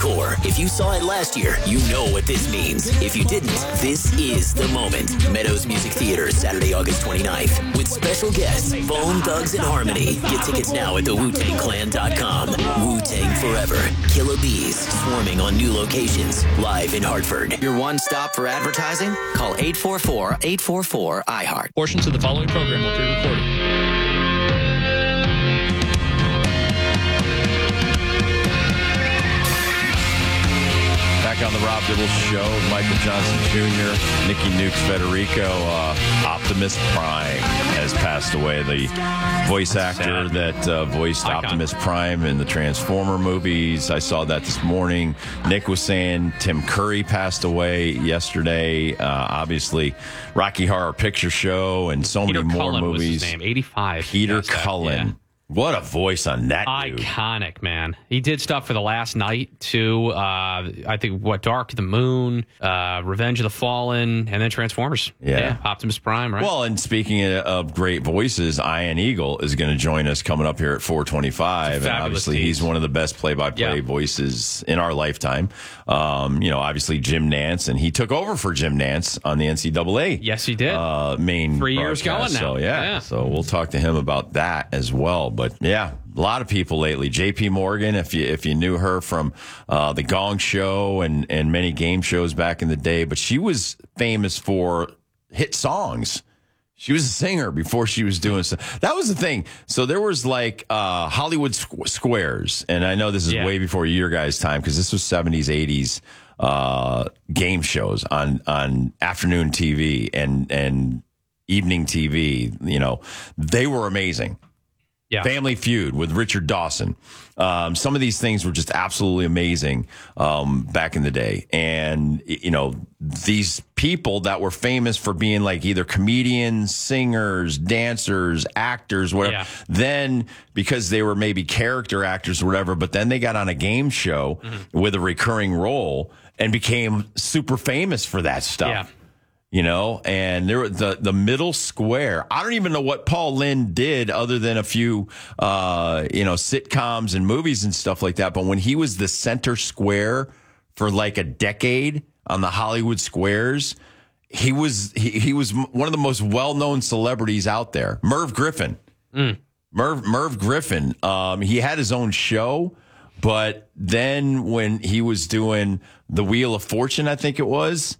core. If you saw it last year, you know what this means. If you didn't, this is the moment. Meadows Music Theater, Saturday, August 29th. With special guests, Bone Thugs and Harmony. Get tickets now at thewutangclan.com. Wu-Tang Forever. Killer Bees swarming on new locations. Live in Hartford. Your one stop for advertising? Call 844-844-IHEART. Portions of the following program will be recorded. Back on the Rob Dibble Show, Michael Johnson Jr., Nikki Nukes Federico, Optimus Prime has passed away. The voice actor that voiced Optimus Prime in the Transformer movies. I saw that this morning. Nick was saying Tim Curry passed away yesterday. Obviously, Rocky Horror Picture Show and so many more Cullen movies. Was his name, 85. Peter Cullen. Yeah. What a voice on that dude. Iconic, man. He did stuff for The Last Night, too. I think, Dark of the Moon, Revenge of the Fallen, and then Transformers. Yeah. Optimus Prime, right? Well, and speaking of great voices, Ian Eagle is going to join us coming up here at 425. And obviously, he's one of the best play-by-play voices in our lifetime. Obviously, Jim Nantz, and he took over for Jim Nantz on the NCAA. Yes, he did. Main 3 years going now. So, so we'll talk to him about that as well. But yeah, a lot of people lately. J.P. Morgan, if you knew her from the Gong Show and many game shows back in the day, but she was famous for hit songs. She was a singer before she was doing stuff. That was the thing. So there was like Hollywood Squares, and I know this is way before your guys' time because this was 70s, 80s game shows on afternoon TV and evening TV. You know, they were amazing. Yeah. Family Feud with Richard Dawson. Some of these things were just absolutely amazing back in the day. And, these people that were famous for being like either comedians, singers, dancers, actors, whatever. Then because they were maybe character actors or whatever, but then they got on a game show with a recurring role and became super famous for that stuff. Yeah. And there the middle square. I don't even know what Paul Lynde did other than a few, sitcoms and movies and stuff like that. But when he was the center square for like a decade on the Hollywood Squares, he was one of the most well-known celebrities out there. Merv Griffin. Merv Griffin. He had his own show, but then when he was doing the Wheel of Fortune, I think it was,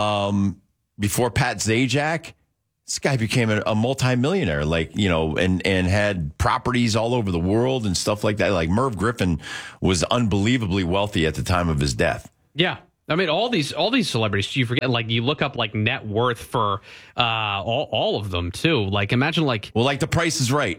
before Pat Zajac, this guy became a multimillionaire, and had properties all over the world and stuff like that. Like Merv Griffin was unbelievably wealthy at the time of his death. Yeah. I mean, all these celebrities, you forget, you look up net worth for all of them too. Like imagine The Price is Right.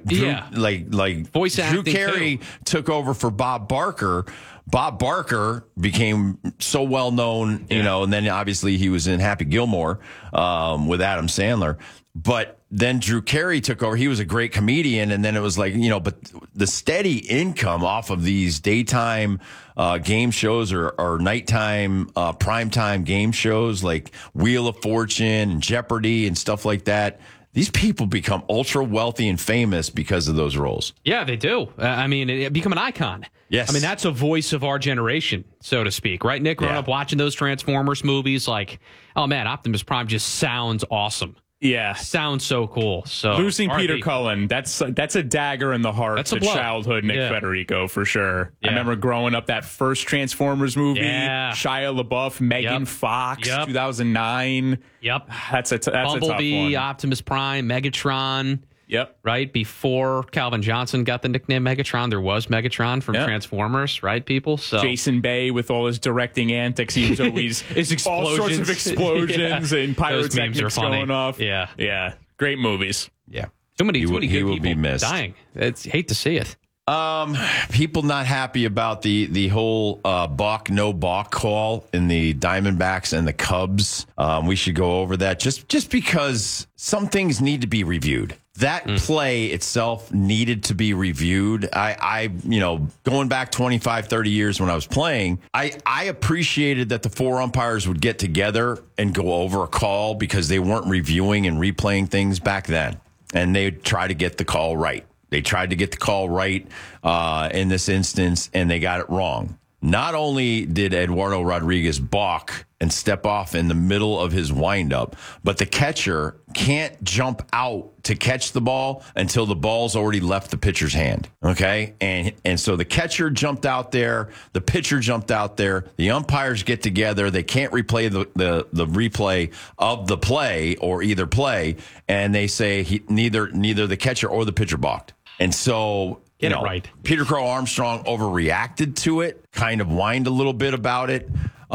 Voice acting. Drew Carey took over for Bob Barker. Bob Barker became so well known, and then obviously he was in Happy Gilmore with Adam Sandler. But then Drew Carey took over. He was a great comedian, and then it was but the steady income off of these daytime game shows or nighttime primetime game shows like Wheel of Fortune and Jeopardy and stuff like that. These people become ultra wealthy and famous because of those roles. Yeah, they do. It become an icon. Yes. I mean, that's a voice of our generation, so to speak, right, Nick? Growing up watching those Transformers movies, oh man, Optimus Prime just sounds awesome. Yeah. Sounds so cool. So losing Peter Cullen, that's a dagger in the heart to childhood Nick Federico for sure. Yeah. I remember growing up that first Transformers movie, Shia LaBeouf, Megan Fox, 2009. Yep. That's a tough one. Optimus Prime, Megatron. Yep. Right before Calvin Johnson got the nickname Megatron, there was Megatron from Transformers, right, people? So Jason Bay with all his directing antics, he was always all sorts of explosions and pyrotechnics going off. Yeah. Yeah. Great movies. Yeah. Too many good will people be missed. Dying. Hate to see it. People not happy about the whole balk no balk call in the Diamondbacks and the Cubs. We should go over that just because some things need to be reviewed. That play itself needed to be reviewed. I going back 25, 30 years when I was playing, I appreciated that the four umpires would get together and go over a call because they weren't reviewing and replaying things back then. And they'd try to get the call right. They tried to get the call right in this instance, and they got it wrong. not only did Eduardo Rodriguez balk and step off in the middle of his windup, but the catcher can't jump out to catch the ball until the ball's already left the pitcher's hand. Okay? And so the catcher jumped out there, the pitcher jumped out there, the umpires get together, they can't replay the replay of the play or either play, and they say neither the catcher or the pitcher balked. And so right. Peter Crow Armstrong overreacted to it, kind of whined a little bit about it.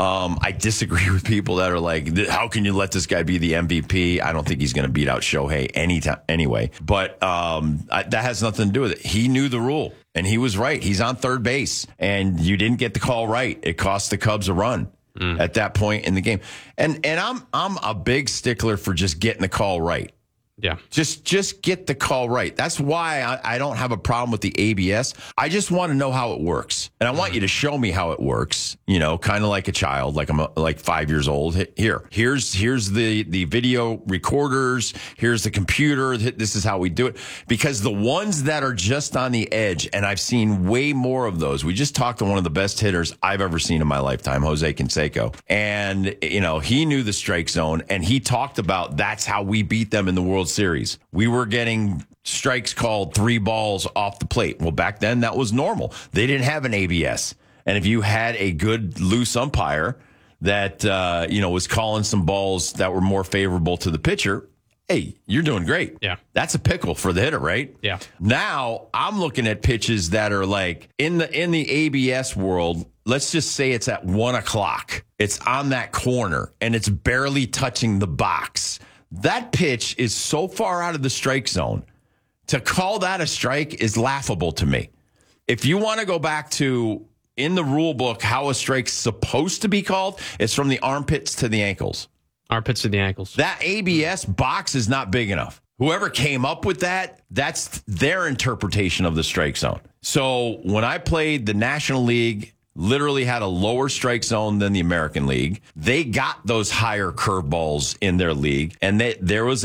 I disagree with people that are like, how can you let this guy be the MVP? I don't think he's going to beat out Shohei anytime anyway. But that has nothing to do with it. He knew the rule, and he was right. He's on third base, and you didn't get the call right. It cost the Cubs a run at that point in the game. And I'm a big stickler for just getting the call right. Yeah. Just get the call right. That's why I don't have a problem with the ABS. I just want to know how it works. And I want you to show me how it works, kind of like a child, like I'm like 5 years old. Here's the video recorders. Here's the computer. This is how we do it. Because the ones that are just on the edge, and I've seen way more of those. We just talked to one of the best hitters I've ever seen in my lifetime, Jose Canseco. And, he knew the strike zone, and he talked about that's how we beat them in the World Series. We were getting strikes called 3 balls off the plate. Well, back then that was normal. They didn't have an ABS. And if you had a good loose umpire that, was calling some balls that were more favorable to the pitcher, hey, you're doing great. Yeah. That's a pickle for the hitter, right? Yeah. Now I'm looking at pitches that are like in the ABS world. Let's just say it's at 1:00. It's on that corner and it's barely touching the box. That pitch is so far out of the strike zone. To call that a strike is laughable to me. If you want to go back to, in the rule book, how a strike's supposed to be called, it's from the armpits to the ankles. Armpits to the ankles. That ABS box is not big enough. Whoever came up with that, that's their interpretation of the strike zone. So when I played the National League, literally had a lower strike zone than the American League. They got those higher curveballs in their league, and there was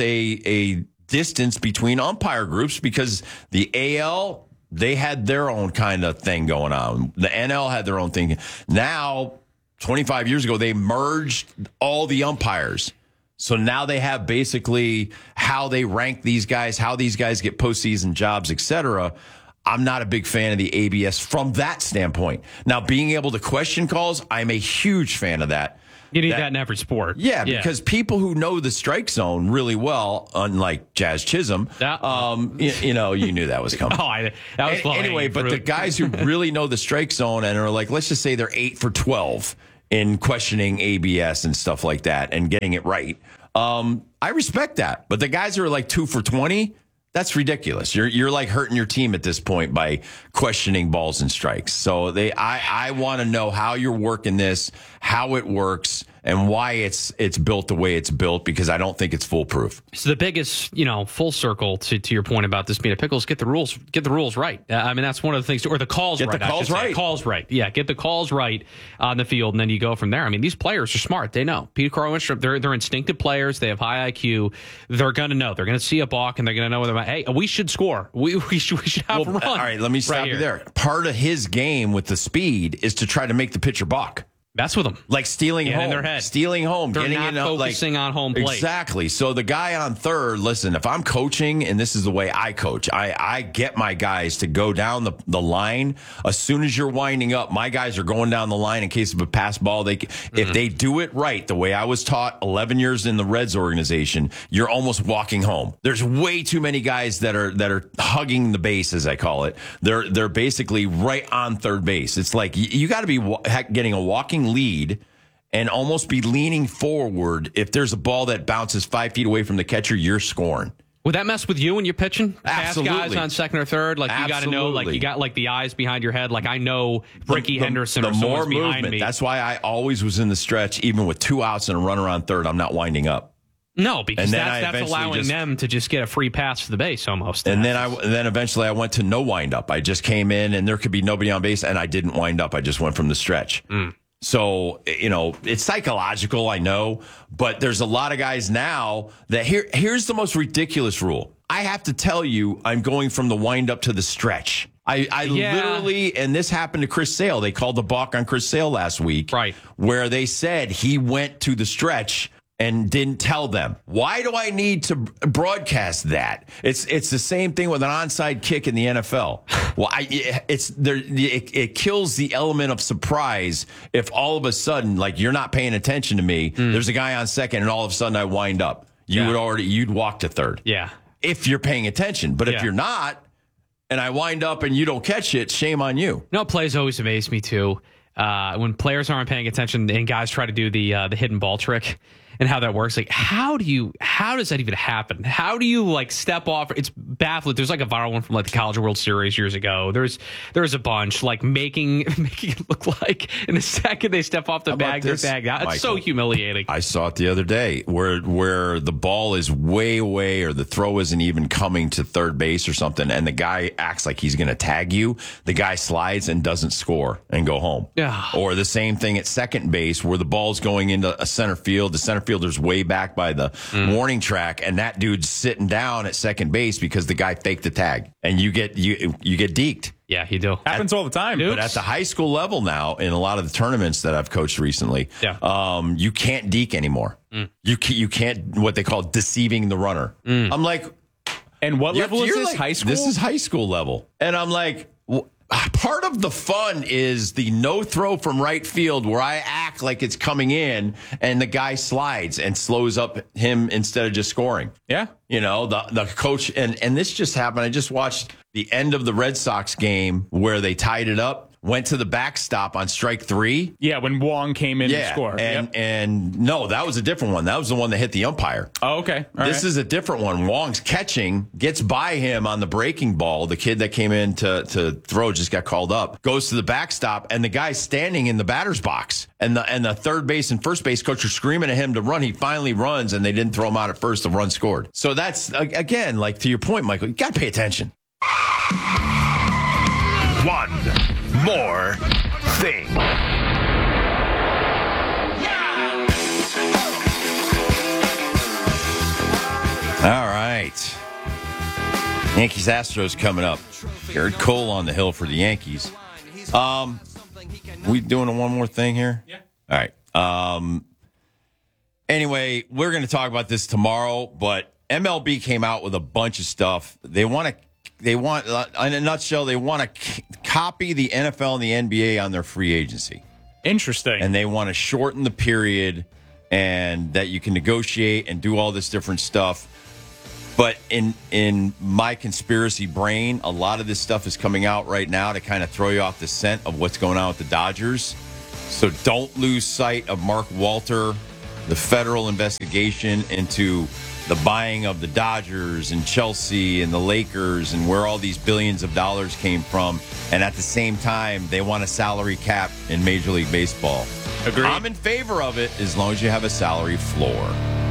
a distance between umpire groups because the AL, they had their own kind of thing going on. The NL had their own thing. Now, 25 years ago, they merged all the umpires. So now they have basically how they rank these guys, how these guys get postseason jobs, etc. I'm not a big fan of the ABS from that standpoint. Now, being able to question calls, I'm a huge fan of that. You need that in every sport. Yeah, because people who know the strike zone really well, unlike Jazz Chisholm, you knew that was coming. That was flying. Anyway, but the guys who really know the strike zone and are like, let's just say they're 8 for 12 in questioning ABS and stuff like that and getting it right. I respect that. But the guys who are like 2 for 20, that's ridiculous. You're like hurting your team at this point by questioning balls and strikes. So I want to know how you're working this, how it works, and why it's built the way it's built, because I don't think it's foolproof. So the biggest, full circle to your point about this being a pickle is get the rules right. I mean, that's one of the things, or the calls right. Get the calls right. Calls right. Yeah, get the calls right on the field, and then you go from there. I mean, these players are smart. They know. Peter Crow, they're instinctive players. They have high IQ. They're going to know. They're going to see a balk, and they're going to know whether, hey, we should score. We should have a run. All right, let me stop you there. Part of his game with the speed is to try to make the pitcher balk. That's with them. Like stealing home. In their head. Stealing home. They're getting not focusing on home plate. Exactly. So the guy on third, listen, if I'm coaching, and this is the way I coach, I get my guys to go down the line. As soon as you're winding up, my guys are going down the line in case of a pass ball. If they do it right, the way I was taught 11 years in the Reds organization, you're almost walking home. There's way too many guys that are hugging the base, as I call it. They're basically right on third base. It's like you got to be getting a walking lead and almost be leaning forward. If there's a ball that bounces 5 feet away from the catcher, you're scoring. Would that mess with you when you're pitching? Absolutely. Pass guys on second or third, like you got to know, like you got like the eyes behind your head. Like I know Ricky Henderson or someone's behind me. That's why I always was in the stretch, even with 2 outs and a runner on third. I'm not winding up. No, because that's allowing them to just get a free pass to the base almost. And then eventually I went to no wind up. I just came in and there could be nobody on base, and I didn't wind up. I just went from the stretch. So, it's psychological, I know, but there's a lot of guys now that here's the most ridiculous rule. I have to tell you, I'm going from the wind up to the stretch. I literally, and this happened to Chris Sale. They called the balk on Chris Sale last week. Right. Where they said he went to the stretch and didn't tell them. Why do I need to broadcast that? It's the same thing with an onside kick in the NFL. Well, it kills the element of surprise if all of a sudden, like, you're not paying attention to me. There's a guy on second, and all of a sudden I wind up. You'd walk to third. Yeah. If you're paying attention, but if you're not, and I wind up and you don't catch it, shame on you. No, plays always amaze me too. When players aren't paying attention and guys try to do the hidden ball trick and how that works. Like, how does that even happen? How do you, like, step off? It's baffling. There's like a viral one from, like, the College World Series years ago. There's a bunch, like, making it look like in a second they step off the bag, they're bagged out. It's Michael, so humiliating. I saw it the other day where the ball is way away or the throw isn't even coming to third base or something, and the guy acts like he's going to tag you. The guy slides and doesn't score and go home. Yeah. Or the same thing at second base where the ball's going into a center field. The center fielder's way back by the warning track, and that dude's sitting down at second base because the guy faked the tag, and you get deked. Yeah, you do. Happens all the time. But at the high school level now, in a lot of the tournaments that I've coached recently, you can't deke anymore. You can't what they call deceiving the runner. I'm like, and what level is this? Like, high school? This is high school level, and I'm like. Part of the fun is the no throw from right field where I act like it's coming in and the guy slides and slows up him instead of just scoring. Yeah. You know, the coach, and this just happened. I just watched the end of the Red Sox game where they tied it up. Went to the backstop on strike 3. Yeah, when Wong came in to score. And no, that was a different one. That was the one that hit the umpire. Oh, okay. This is a different one. Wong's catching, gets by him on the breaking ball. The kid that came in to throw just got called up. Goes to the backstop, and the guy's standing in the batter's box. And the third base and first base coach are screaming at him to run. He finally runs, and they didn't throw him out at first. The run scored. So that's, again, like to your point, Michael, you got to pay attention. One more thing. All right. Yankees Astros coming up. Garrett Cole on the hill for the Yankees. We doing one more thing here? Yeah. All right. Anyway, we're going to talk about this tomorrow, but MLB came out with a bunch of stuff. They want, in a nutshell, they want to copy the NFL and the NBA on their free agency. Interesting. And they want to shorten the period and that you can negotiate and do all this different stuff. But in my conspiracy brain, a lot of this stuff is coming out right now to kind of throw you off the scent of what's going on with the Dodgers. So don't lose sight of Mark Walter, the federal investigation into the buying of the Dodgers and Chelsea and the Lakers and where all these billions of dollars came from. And at the same time, they want a salary cap in Major League Baseball. Agreed. I'm in favor of it as long as you have a salary floor.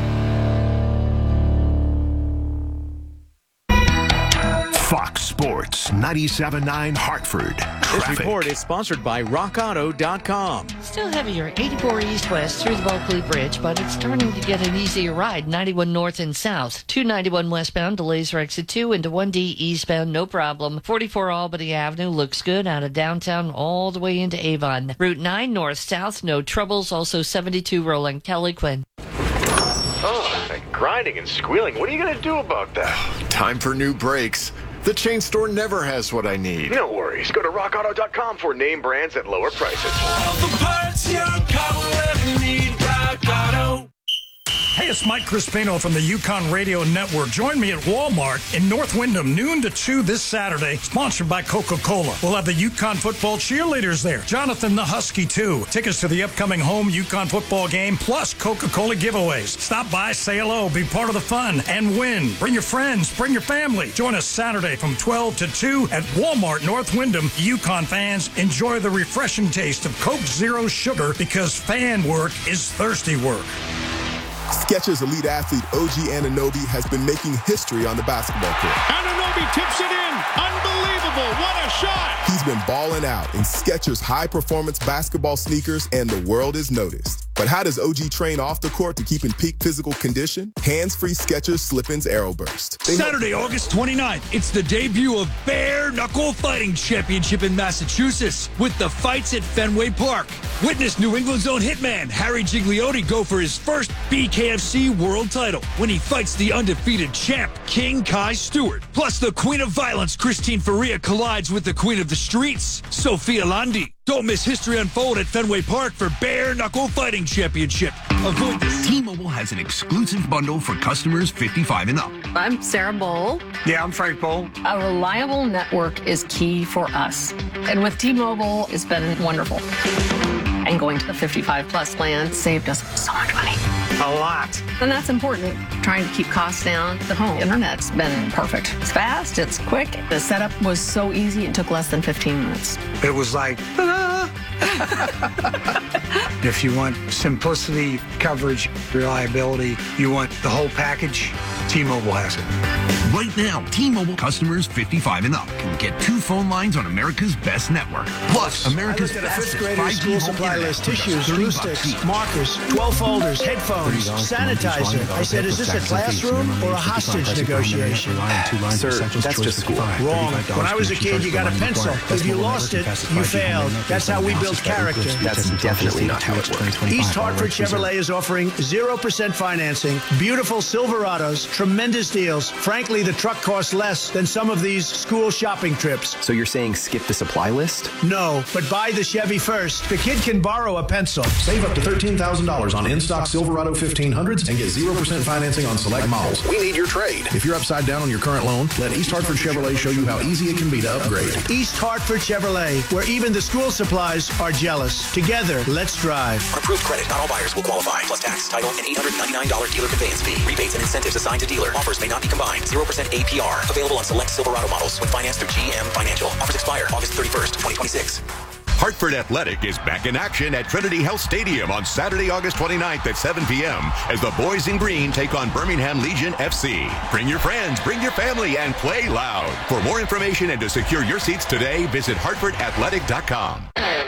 Fox Sports 97.9 Hartford. This report is sponsored by RockAuto.com. Still heavier, 84 east-west through the Bulkley Bridge, but it's starting to get an easier ride. 91 north and south. 291 westbound, delays for exit 2 into 1D eastbound, no problem. 44 Albany Avenue looks good out of downtown all the way into Avon. Route 9 north-south, no troubles. Also 72 Roland Kelly Quinn. Oh, that grinding and squealing. What are you going to do about that? Time for new brakes. The chain store never has what I need. No worries. Go to rockauto.com for name brands at lower prices. All the parts your car will ever need. Rock Auto. Hey, it's Mike Crispino from the Yukon Radio Network. Join me at Walmart in North Windham, noon to 2 this Saturday, sponsored by Coca-Cola. We'll have the Yukon football cheerleaders there. Jonathan the Husky, too. Tickets to the upcoming home Yukon football game, plus Coca-Cola giveaways. Stop by, say hello, be part of the fun, and win. Bring your friends, bring your family. Join us Saturday from 12 to 2 at Walmart North Windham. Yukon fans, enjoy the refreshing taste of Coke Zero Sugar because fan work is thirsty work. Skechers elite athlete OG Anunoby has been making history on the basketball court. Anunoby tips it in. Unbelievable. What a shot. He's been balling out in Skechers high-performance basketball sneakers, and the world is noticed. But how does OG train off the court to keep in peak physical condition? Hands-free Skechers Slip-ins Aeroburst. Saturday, August 29th, it's the debut of Bare Knuckle Fighting Championship in Massachusetts with the fights at Fenway Park. Witness New England's own hitman, Harry Gigliotti, go for his first BKFC world title when he fights the undefeated champ, King Kai Stewart. Plus, the Queen of Violence, Christine Faria, collides with the Queen of the Streets, Sophia Landi. Don't miss history unfold at Fenway Park for Bare Knuckle Fighting Championship. Avoid this. T-Mobile has an exclusive bundle for customers 55 and up. I'm Sarah Bowl. Yeah, I'm Frank Bowl. A reliable network is key for us. And with T-Mobile, it's been wonderful. And going to the 55-plus plan saved us so much money. A lot. And that's important. Trying to keep costs down. The home internet's been perfect. It's fast, it's quick. The setup was so easy, it took less than 15 minutes. It was like, if you want simplicity, coverage, reliability, you want the whole package, T-Mobile has it. Right now, T-Mobile customers 55 and up can get 2 phone lines on America's best network. Plus, America's fastest 5G school supply list: tissues, glue sticks, markers, 12 folders, headphones, sanitizer. I said, is this a classroom or a hostage negotiation? Sir, that's just school. Wrong. When I was a kid, you got a pencil. If you lost it, you failed. That's how we build character. That's definitely not how it works. East Hartford Chevrolet is offering 0% financing, beautiful Silverados, tremendous deals. Frankly, the truck costs less than some of these school shopping trips. So you're saying skip the supply list? No, but buy the Chevy first. The kid can borrow a pencil. Save up to $13,000 on in-stock Silverado 1500s and get 0% financing on select models. We need your trade. If you're upside down on your current loan, let East Hartford Chevrolet show you how easy it can be to upgrade. East Hartford Chevrolet, where even the school supplies are jealous. Together, let's drive. On approved credit, not all buyers will qualify. Plus tax, title, and $899 dealer conveyance fee. Rebates and incentives assigned to dealer. Offers may not be combined. 0% APR. Available on select Silverado models when financed through GM Financial. Offers expire August 31st, 2026. Hartford Athletic is back in action at Trinity Health Stadium on Saturday, August 29th at 7 p.m. as the Boys in Green take on Birmingham Legion FC. Bring your friends, bring your family, and play loud. For more information and to secure your seats today, visit hartfordathletic.com.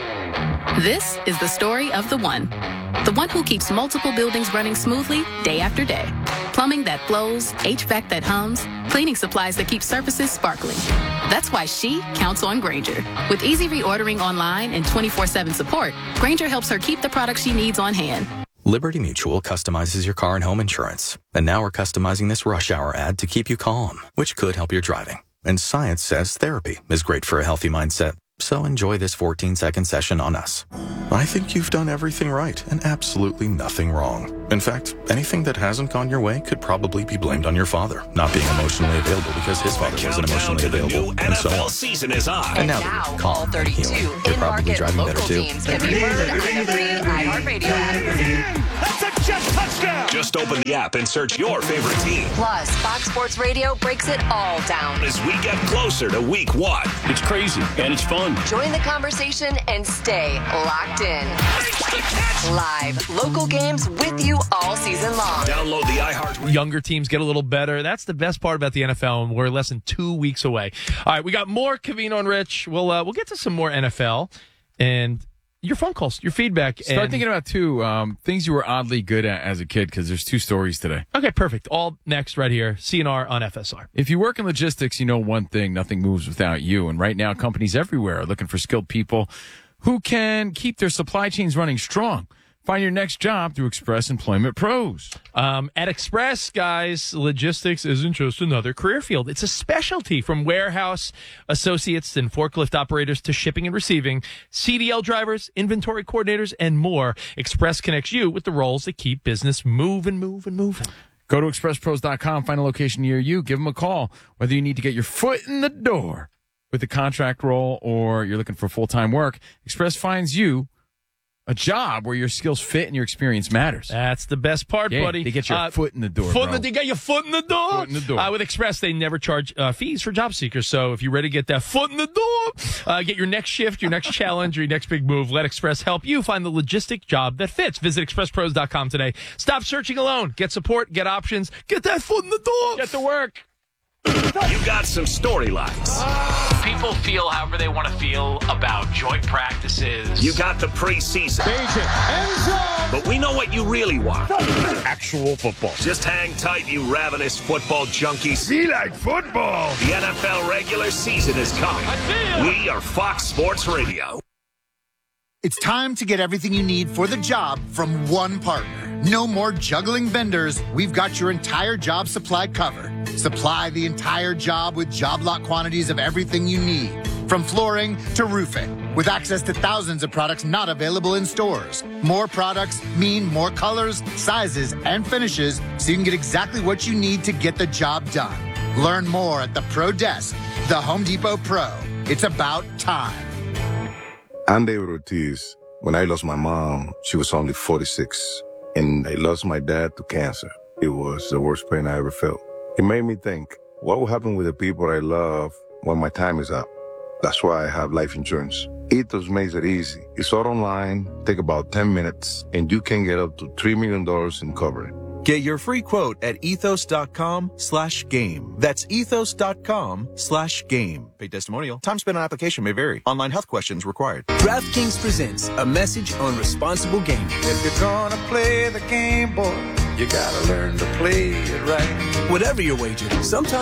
This is the story of the one who keeps multiple buildings running smoothly day after day. Plumbing that flows, HVAC that hums, cleaning supplies that keep surfaces sparkling. That's why she counts on Grainger. With easy reordering online and 24/7 support, Grainger helps her keep the products she needs on hand. Liberty Mutual customizes your car and home insurance. And now we're customizing this rush hour ad to keep you calm, which could help your driving. And science says therapy is great for a healthy mindset. So enjoy this 14-second session on us. I think you've done everything right and absolutely nothing wrong. In fact, anything that hasn't gone your way could probably be blamed on your father not being emotionally available because his father wasn't emotionally available, and so on. Season is on. And now that you're calm and healing, you're probably driving better too. That's a just touchdown. Just open the app and search your favorite team. Plus, Fox Sports Radio breaks it all down as we get closer to week 1. It's crazy and it's fun. Join the conversation and stay locked in. Live local games with you all season long. Download the iHeart. Younger teams get a little better. That's the best part about the NFL, and we're less than 2 weeks away. All right, we got more Covino and Rich. We'll get to some more NFL and your phone calls, your feedback. Start thinking about, too, things you were oddly good at as a kid, because there's 2 stories today. Okay, perfect. All next right here, CNR on FSR. If you work in logistics, you know one thing: nothing moves without you. And right now, companies everywhere are looking for skilled people who can keep their supply chains running strong. Find your next job through Express Employment Pros. At Express, guys, logistics isn't just another career field. It's a specialty, from warehouse associates and forklift operators to shipping and receiving, CDL drivers, inventory coordinators, and more. Express connects you with the roles that keep business moving. Go to expresspros.com, find a location near you, give them a call. Whether you need to get your foot in the door with a contract role or you're looking for full-time work, Express finds you a job where your skills fit and your experience matters. That's the best part, buddy. They get your foot in the door, They get your foot in the door. Foot in the door. With Express, they never charge fees for job seekers. So if you're ready to get that foot in the door, get your next shift, your next challenge, or your next big move, let Express help you find the logistic job that fits. Visit expresspros.com today. Stop searching alone. Get support, get options, get that foot in the door. Get to work. You got some storylines. People feel however they want to feel about joint practices. You got the preseason. But We know what you really want. Actual football. Just hang tight, you ravenous football junkies. Be like football. The NFL regular season is coming. We are Fox Sports Radio. It's time to get everything you need for the job from one partner. No more juggling vendors. We've got your entire job supply covered. Supply the entire job with job lot quantities of everything you need, from flooring to roofing, with access to thousands of products not available in stores. More products mean more colors, sizes, and finishes, so you can get exactly what you need to get the job done. Learn more at the Pro Desk, the Home Depot Pro. It's about time. I'm David Ortiz. When I lost my mom, she was only 46, and I lost my dad to cancer. It was the worst pain I ever felt. It made me think, what will happen with the people I love when my time is up? That's why I have life insurance. Ethos makes it easy. It's all online, take about 10 minutes, and you can get up to $3 million in coverage. Get your free quote at ethos.com/game. That's ethos.com/game. Paid testimonial. Time spent on application may vary. Online health questions required. DraftKings presents a message on responsible gaming. If you're gonna play the game, boy, you gotta learn to play it right. Whatever your wager, sometimes